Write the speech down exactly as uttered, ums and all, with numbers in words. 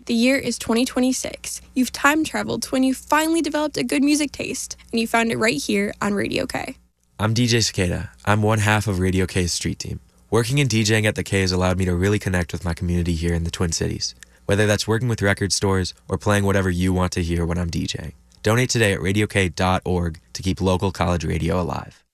The year is twenty twenty-six. You've time traveled to when you finally developed a good music taste, and you found it right here on Radio K. I'm D J Cicada. I'm one half of Radio K's street team. Working and DJing at the K has allowed me to really connect with my community here in the Twin Cities, whether that's working with record stores or playing whatever you want to hear when I'm DJing. Donate today at radio k dot org to keep local college radio alive.